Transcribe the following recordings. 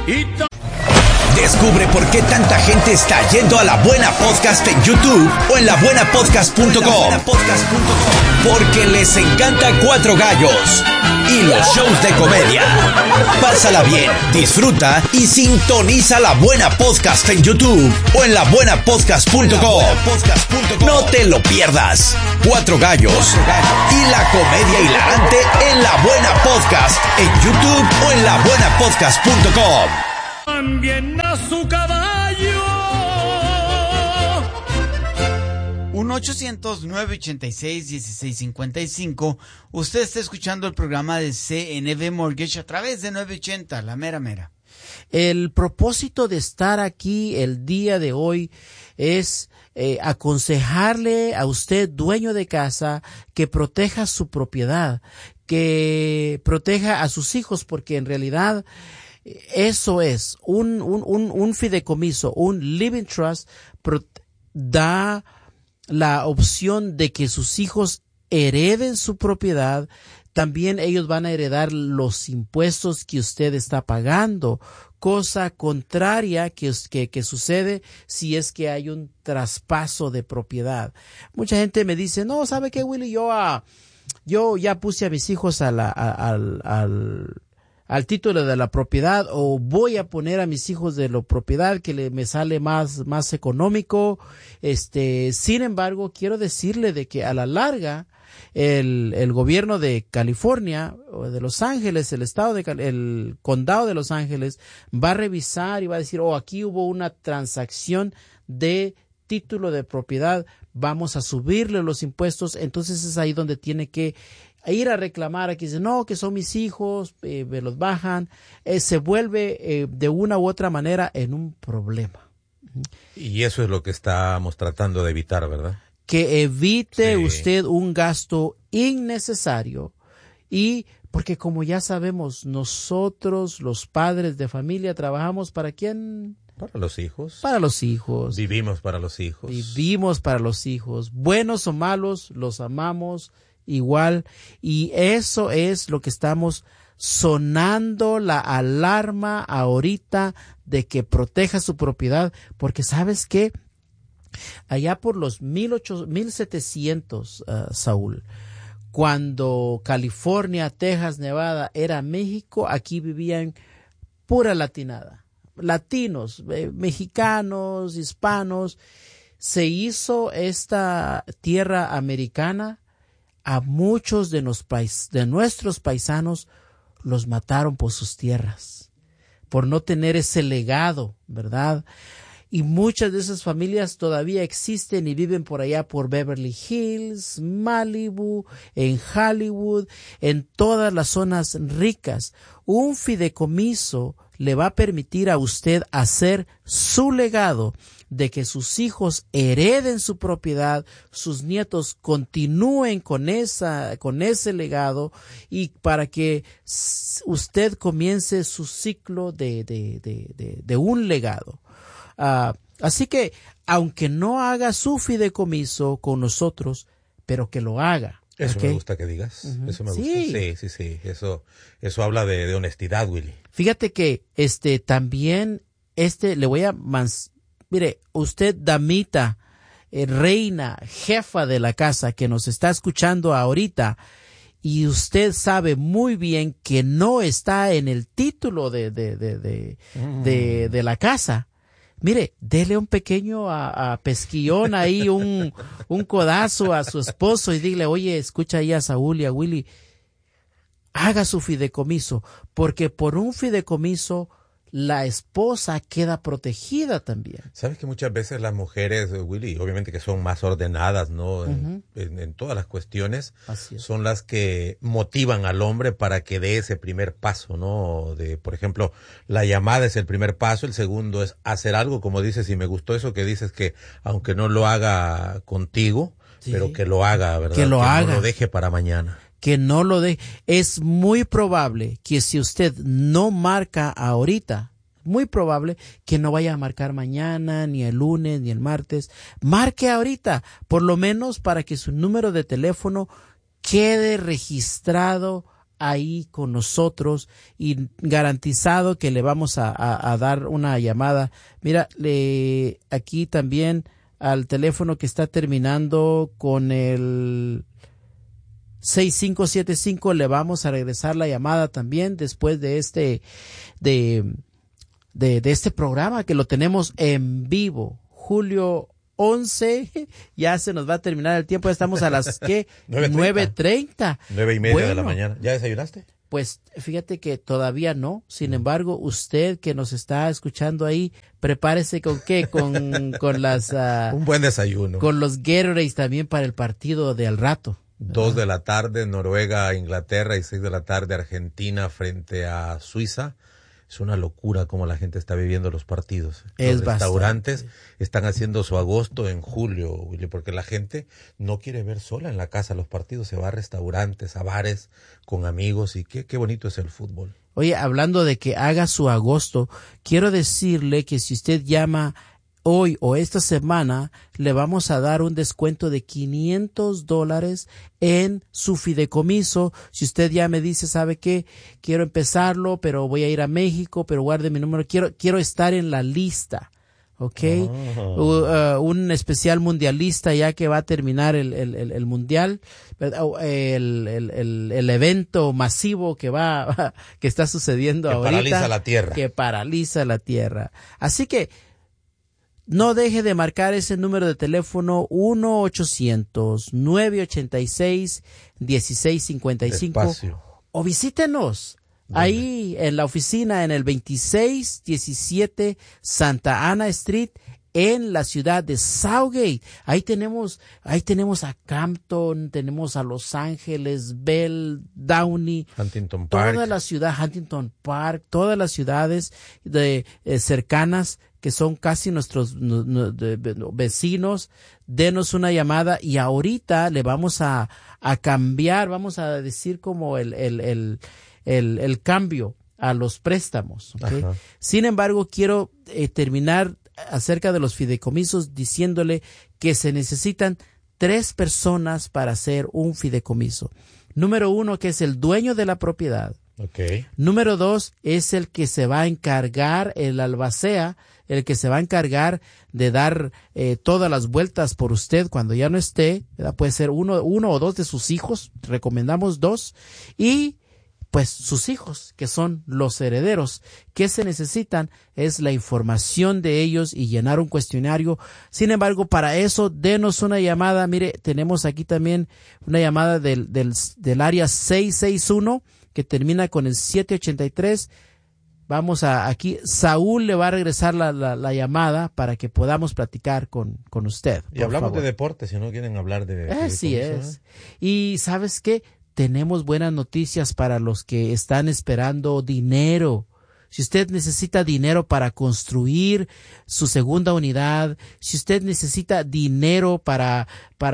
Descubre por qué tanta gente está yendo a La Buena Podcast en YouTube o en labuenapodcast.com. Porque les encanta Cuatro Gallos y los shows de comedia. Pásala bien, disfruta y sintoniza La Buena Podcast en YouTube o en labuenapodcast.com. No te lo pierdas. Cuatro Gallos y la comedia hilarante en La Buena Podcast en YouTube o en labuenapodcast.com. También a su caballo. 1-800-986-1655. Usted está escuchando el programa de CNB Mortgage a través de 980, la mera mera. El propósito de estar aquí el día de hoy es aconsejarle a usted, dueño de casa, que proteja su propiedad, que proteja a sus hijos, porque en realidad eso es un fideicomiso, un living trust, da la opción de que sus hijos hereden su propiedad. También ellos van a heredar los impuestos que usted está pagando, cosa contraria que sucede si es que hay un traspaso de propiedad. Mucha gente me dice, no, ¿sabe qué, Willy? Yo ya puse a mis hijos al título de la propiedad, o voy a poner a mis hijos de la propiedad que me sale más económico. Sin embargo, quiero decirle de que a la larga el gobierno de California o de Los Ángeles, el condado de Los Ángeles va a revisar y va a decir, aquí hubo una transacción de título de propiedad, vamos a subirle los impuestos. Entonces es ahí donde tiene que ir a reclamar, aquí dice, no, que son mis hijos, me los bajan, se vuelve de una u otra manera en un problema. Y eso es lo que estamos tratando de evitar, ¿verdad? Que evite usted un gasto innecesario, y porque como ya sabemos, nosotros los padres de familia trabajamos ¿para quién? Para los hijos. Para los hijos. Vivimos para los hijos. Vivimos para los hijos. Buenos o malos, los amamos igual, y eso es lo que estamos sonando la alarma ahorita, de que proteja su propiedad, porque ¿sabes qué? Allá por los 1700, Saúl, cuando California, Texas, Nevada era México, aquí vivían pura latinada, latinos, mexicanos, hispanos. Se hizo esta tierra americana. A muchos de nuestros paisanos los mataron por sus tierras, por no tener ese legado, ¿verdad? Y muchas de esas familias todavía existen y viven por allá por Beverly Hills, Malibu, en Hollywood, en todas las zonas ricas. Un fideicomiso le va a permitir a usted hacer su legado, de que sus hijos hereden su propiedad, sus nietos continúen con ese legado, y para que usted comience su ciclo de un legado. Así que, aunque no haga su fideicomiso con nosotros, pero que lo haga. Eso ¿Okay? me gusta que digas. Eso me gusta. Sí. Eso habla de honestidad, Willy. Fíjate que también le voy a mire, usted, damita, reina, jefa de la casa que nos está escuchando ahorita, y usted sabe muy bien que no está en el título de la casa. Mire, dele un pequeño a pesquillón ahí, un codazo a su esposo y dile, oye, escucha ahí a Saúl y a Willy, haga su fideicomiso, porque por un fideicomiso la esposa queda protegida también. Sabes que muchas veces las mujeres, Willy, obviamente que son más ordenadas, ¿no? En todas las cuestiones, son las que motivan al hombre para que dé ese primer paso, ¿no? Por ejemplo, la llamada es el primer paso, el segundo es hacer algo, como dices, y me gustó eso que dices, que aunque no lo haga contigo, pero que lo haga, ¿verdad? Que no lo deje para mañana. Que no lo deje. Es muy probable que si usted no marca ahorita, muy probable que no vaya a marcar mañana, ni el lunes, ni el martes. Marque ahorita, por lo menos para que su número de teléfono quede registrado ahí con nosotros y garantizado que le vamos a dar una llamada. Mira, aquí también al teléfono que está terminando con el 6575 le vamos a regresar la llamada también después de este este programa que lo tenemos en vivo. Julio 11, ya se nos va a terminar el tiempo, estamos a las 9:30. 9:30 de la mañana. ¿Ya desayunaste? Pues fíjate que todavía no, sin embargo, usted que nos está escuchando ahí, prepárese con qué, con las... un buen desayuno. Con los Gatorades también para el partido de al rato. 2 de la tarde, Noruega, Inglaterra, y 6 de la tarde, Argentina frente a Suiza. Es una locura cómo la gente está viviendo los partidos. Los restaurantes están haciendo su agosto en julio, Willy, porque la gente no quiere ver sola en la casa los partidos, se va a restaurantes, a bares, con amigos, y qué bonito es el fútbol. Oye, hablando de que haga su agosto, quiero decirle que si usted llama hoy o esta semana, le vamos a dar un descuento de $500 en su fideicomiso. Si usted ya me dice, ¿sabe qué? Quiero empezarlo, pero voy a ir a México, pero guarde mi número. Quiero estar en la lista, ¿ok? Un especial mundialista ya que va a terminar el mundial, el evento masivo que está sucediendo ahorita. Que paraliza la tierra. Así que no deje de marcar ese número de teléfono 1-800-986-1655 o visítenos ahí en la oficina en el 2617 Santa Ana Street en la ciudad de Southgate. Ahí tenemos a Campton, tenemos a Los Ángeles, Bell, Downey, Huntington Park. Toda la ciudad, Huntington Park, todas las ciudades cercanas que son casi nuestros vecinos. Denos una llamada y ahorita le vamos a cambiar, vamos a decir como el cambio a los préstamos, ¿okay? Sin embargo, quiero terminar acerca de los fideicomisos diciéndole que se necesitan 3 personas para hacer un fideicomiso. Número 1, que es el dueño de la propiedad. Okay. Número 2 es el que se va a encargar, el albacea, el que se va a encargar de dar todas las vueltas por usted cuando ya no esté, ¿verdad? Puede ser uno o 2 de sus hijos, recomendamos 2, y pues sus hijos, que son los herederos. ¿Qué se necesitan? Es la información de ellos y llenar un cuestionario. Sin embargo, para eso, denos una llamada. Mire, tenemos aquí también una llamada del área 661 que termina con el 783. Vamos aquí. Saúl le va a regresar la llamada para que podamos platicar con usted. Y hablamos de deporte, si no quieren hablar de... Así es. Y ¿sabes qué? Tenemos buenas noticias para los que están esperando dinero. Si usted necesita dinero para construir su segunda unidad, si usted necesita dinero para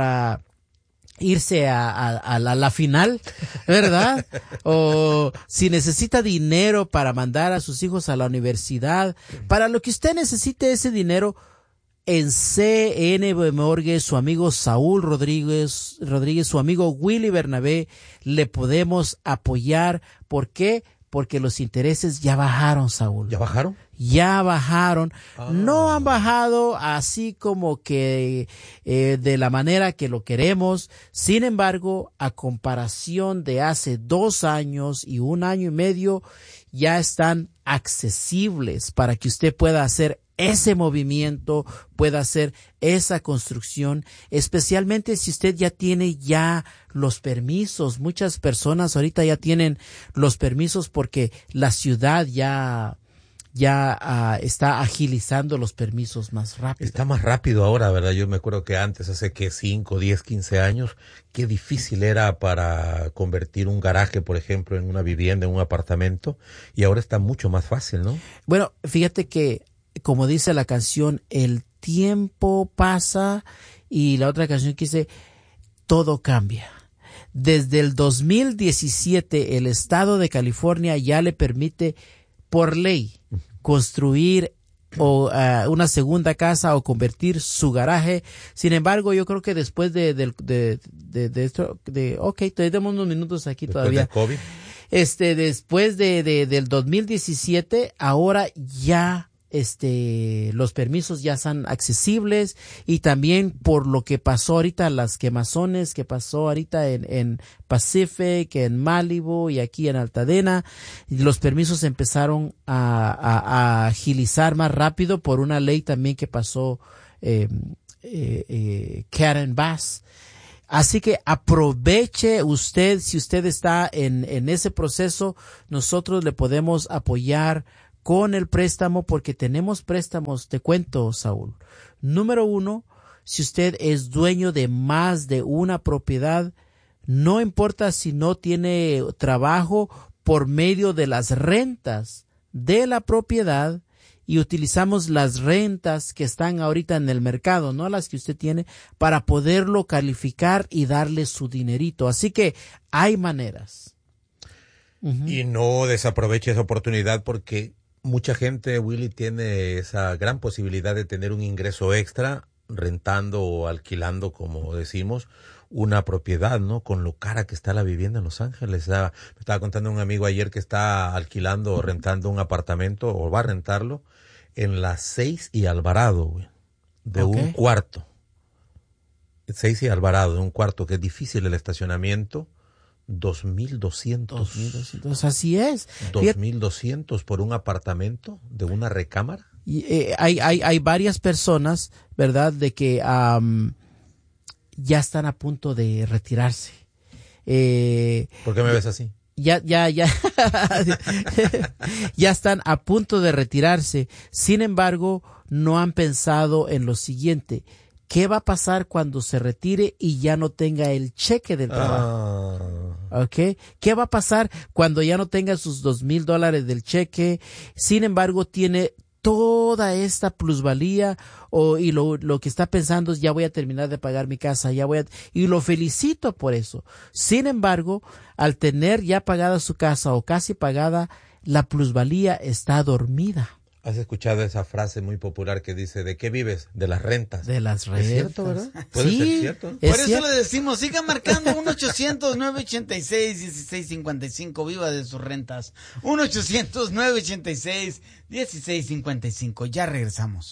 irse a la final, ¿verdad? O si necesita dinero para mandar a sus hijos a la universidad, para lo que usted necesite ese dinero, en CNB Mortgage, su amigo Saúl Rodríguez, su amigo Willy Bernabé, le podemos apoyar. ¿Por qué? Porque los intereses ya bajaron, Saúl. ¿Ya bajaron? Ya bajaron. No han bajado así como que de la manera que lo queremos. Sin embargo, a comparación de hace 2 años y 1 año y medio, ya están accesibles para que usted pueda hacer ese movimiento, pueda hacer esa construcción, especialmente si usted ya tiene los permisos. Muchas personas ahorita ya tienen los permisos porque la ciudad ya está agilizando los permisos más rápido. Está más rápido ahora, ¿verdad? Yo me acuerdo que antes, hace 5, 10, 15 años, qué difícil era para convertir un garaje, por ejemplo, en una vivienda, en un apartamento, y ahora está mucho más fácil, ¿no? Bueno, fíjate que, como dice la canción, el tiempo pasa, y la otra canción que dice, todo cambia. Desde el 2017, el estado de California ya le permite, por ley, construir una segunda casa o convertir su garaje. Sin embargo, yo creo que después de esto, ok, tenemos unos minutos aquí después todavía. de COVID. después del 2017, ahora ya los permisos ya son accesibles, y también por lo que pasó ahorita, las quemazones que pasó ahorita en Pacific, en Malibu y aquí en Altadena, los permisos empezaron a agilizar más rápido por una ley también que pasó Karen Bass. Así que aproveche usted, si usted está en ese proceso, nosotros le podemos apoyar con el préstamo, porque tenemos préstamos, te cuento, Saúl. Número 1, si usted es dueño de más de una propiedad, no importa si no tiene trabajo, por medio de las rentas de la propiedad, y utilizamos las rentas que están ahorita en el mercado, no las que usted tiene, para poderlo calificar y darle su dinerito. Así que hay maneras. Y no desaproveche esa oportunidad, porque mucha gente, Willy, tiene esa gran posibilidad de tener un ingreso extra rentando o alquilando, como decimos, una propiedad, ¿no? Con lo cara que está la vivienda en Los Ángeles. Me estaba contando un amigo ayer que está alquilando o rentando un apartamento, o va a rentarlo, en las 6 y Alvarado, güey, de un cuarto. 6 y Alvarado, de un cuarto, que es difícil el estacionamiento. 2,200. Así es. 2,200 por un apartamento de una recámara. Y, hay varias personas, ¿verdad?, de que ya están a punto de retirarse. ¿Por qué me ves así? Ya ya están a punto de retirarse. Sin embargo, no han pensado en lo siguiente: ¿qué va a pasar cuando se retire y ya no tenga el cheque del trabajo? ¿Okay? ¿Qué va a pasar cuando ya no tenga sus $2,000 del cheque? Sin embargo, tiene toda esta plusvalía, y lo que está pensando es: ya voy a terminar de pagar mi casa, y lo felicito por eso. Sin embargo, al tener ya pagada su casa o casi pagada, la plusvalía está dormida. ¿Has escuchado esa frase muy popular que dice: ¿de qué vives? De las rentas. De las rentas. ¿Es cierto, verdad? Puede ser cierto. Por eso le decimos, siga marcando 1-800-986-1655. Viva de sus rentas. 1-800-986-1655. Ya regresamos.